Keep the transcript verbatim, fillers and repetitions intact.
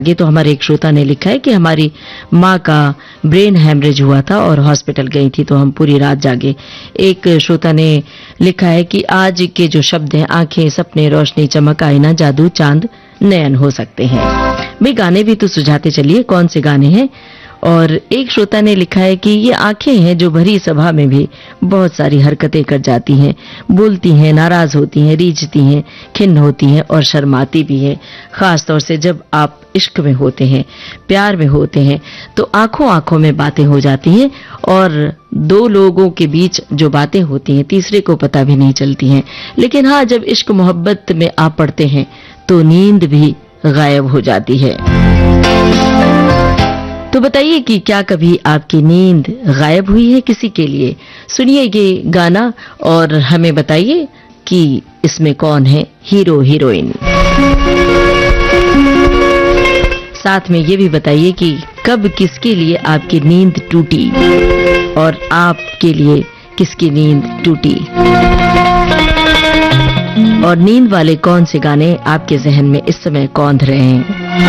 ये तो हमारे एक श्रोता ने लिखा है कि हमारी माँ का ब्रेन हैमरेज हुआ था और हॉस्पिटल गई थी तो हम पूरी रात जागे। एक श्रोता ने लिखा है कि आज के जो शब्द हैं, आंखें, सपने, रोशनी, चमक, आईना, जादू, चांद, नयन हो सकते हैं। भाई गाने भी तो सुझाते चलिए, कौन से गाने हैं। और एक श्रोता ने लिखा है कि ये आंखें हैं जो भरी सभा में भी बहुत सारी हरकतें कर जाती हैं, बोलती हैं, नाराज होती हैं, रीझती हैं, खिन्न होती हैं और शर्माती भी हैं। खास तौर से जब आप इश्क में होते हैं, प्यार में होते हैं, तो आंखों आंखों में बातें हो जाती हैं और दो लोगों के बीच जो बातें होती हैं तीसरे को पता भी नहीं चलती हैं। लेकिन हाँ, जब इश्क मोहब्बत में आ पड़ते हैं तो नींद भी गायब हो जाती है। तो बताइए कि क्या कभी आपकी नींद गायब हुई है किसी के लिए? सुनिए ये गाना और हमें बताइए कि इसमें कौन है हीरो हीरोइन। साथ में ये भी बताइए कि कब किसके लिए आपकी नींद टूटी और आपके लिए किसकी नींद टूटी, और नींद वाले कौन से गाने आपके जहन में इस समय कौंध रहे हैं।